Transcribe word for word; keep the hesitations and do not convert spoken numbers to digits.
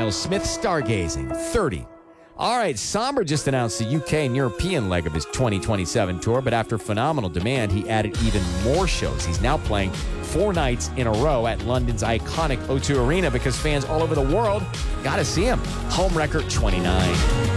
Daniel Smith stargazing, thirty. All right, Somber just announced the U K and European leg of his twenty twenty-seven tour, but after phenomenal demand, he added even more shows. He's now playing four nights in a row at London's iconic O two Arena because fans all over the world got to see him. Home record twenty-nine.